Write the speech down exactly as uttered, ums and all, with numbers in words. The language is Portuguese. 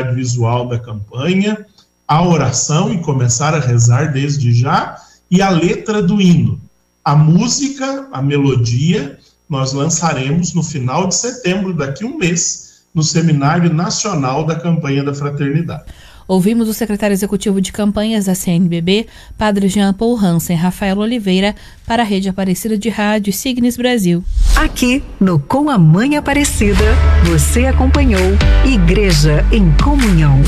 identidade visual da campanha, a oração, e começar a rezar desde já, e a letra do hino. A música, a melodia, nós lançaremos no final de setembro, daqui a um mês, no Seminário Nacional da Campanha da Fraternidade. Ouvimos o secretário executivo de campanhas da C N B B, Padre Jean Paul Hansen Rafael Oliveira, para a Rede Aparecida de Rádio Signes Brasil. Aqui no Com a Mãe Aparecida, você acompanhou Igreja em Comunhão.